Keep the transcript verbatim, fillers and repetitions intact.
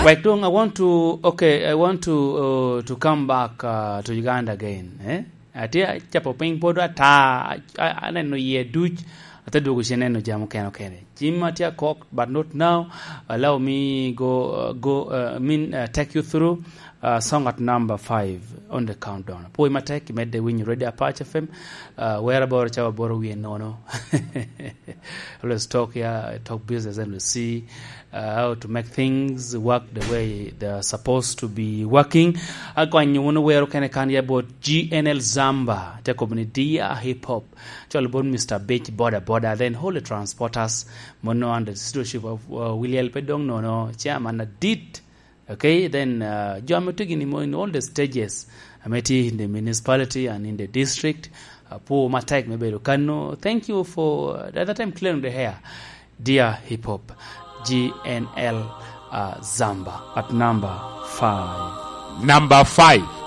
Right, I want to okay. I want to uh, to come back uh, to Uganda again. Eh? Atia chapo ping podo ata ana no ye duch ata dogo shene no jamu keno kene. Jim atia cock, but not now. Allow me go uh, go. Uh, mean uh, take you through uh, song at number five on the countdown. Poi matek made the win ready Apache F M. Uh, where about chawa boro we no no. Let's talk here. Talk business and we see. Uh, how to make things work the way they're supposed to be working. Ako anyuno wero kene kani about G N L Zamba, the community hip hop. Chalbon Mister Beach border border. Then Holy Transporters mono under the stewardship of uh, William Pedong no no chairman did. Okay, then uh, Joametugin in all the stages. I met in the municipality and in the district. Uh, Poor Matek Mebelo Kano. Thank you for uh, the other time clearing the hair. Dear hip hop. G N L uh, Zamba at number five. Number five.